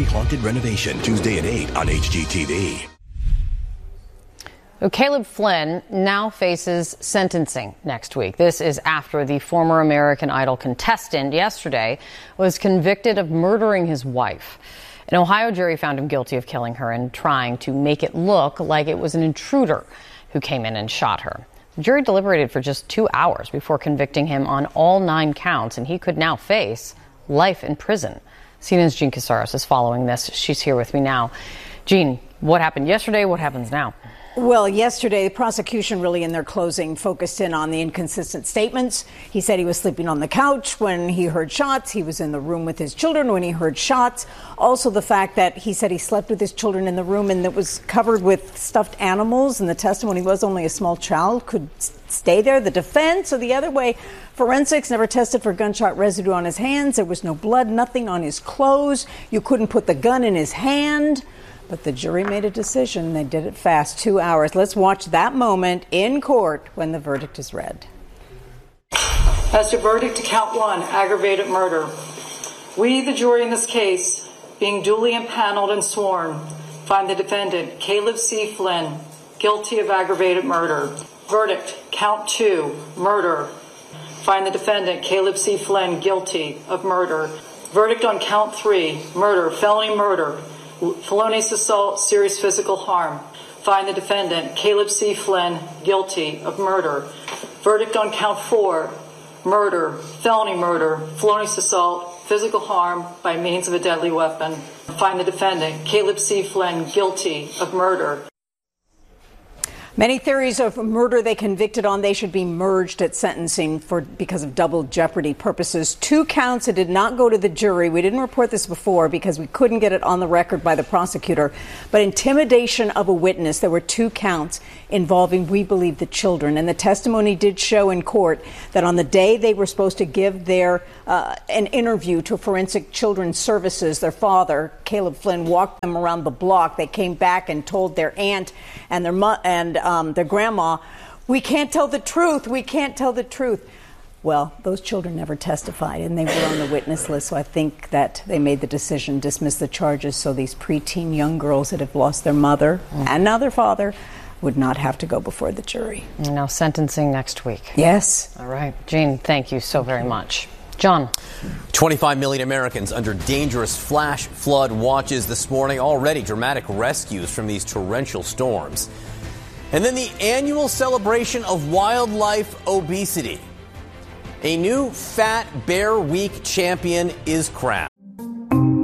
Country Haunted Renovation, Tuesday at 8 on HGTV. Caleb Flynn now faces sentencing next week. This is after the former American Idol contestant yesterday was convicted of murdering his wife. An Ohio jury found him guilty of killing her and trying to make it look like it was an intruder who came in and shot her. The jury deliberated for just 2 hours before convicting him on all 9 counts, and he could now face life in prison. CNN's Jean Casaros is following this. She's here with me now. Jean, what happened yesterday? What happens now? Well, yesterday, the prosecution really in their closing focused in on the inconsistent statements. He said he was sleeping on the couch when he heard shots. He was in the room with his children when he heard shots. Also, the fact that he said he slept with his children in the room and that was covered with stuffed animals. And the testimony was only a small child could stay there. The defense, or the other way, forensics never tested for gunshot residue on his hands. There was no blood, nothing on his clothes. You couldn't put the gun in his hand. But the jury made a decision. They did it fast, 2 hours. Let's watch that moment in court when the verdict is read. As to verdict to count 1, aggravated murder, we, the jury in this case, being duly impaneled and sworn, find the defendant, Caleb C. Flynn, guilty of aggravated murder. Verdict, count 2, murder. Find the defendant, Caleb C. Flynn, guilty of murder. Verdict on count 3, murder, felony murder. Felonious assault, serious physical harm. Find the defendant, Caleb C. Flynn, guilty of murder. Verdict on count 4, murder, felony murder, felonious assault, physical harm by means of a deadly weapon. Find the defendant, Caleb C. Flynn, guilty of murder. Many theories of murder they convicted on. They should be merged at sentencing because of double jeopardy purposes. 2 counts that did not go to the jury. We didn't report this before because we couldn't get it on the record by the prosecutor. But intimidation of a witness. There were 2 counts involving, we believe, the children. And the testimony did show in court that on the day they were supposed to give their an interview to Forensic Children's Services, their father, Caleb Flynn, walked them around the block. They came back and told their aunt and their grandma, we can't tell the truth. We can't tell the truth. Well, those children never testified, and they were on the witness list. So I think that they made the decision, dismiss the charges, so these preteen young girls that have lost their mother and now their father would not have to go before the jury. And now sentencing next week. Yes. All right. Jean, thank you so very much. John. 25 million Americans under dangerous flash flood watches this morning. Already dramatic rescues from these torrential storms. And then the annual celebration of wildlife obesity. A new Fat Bear Week champion is crowned.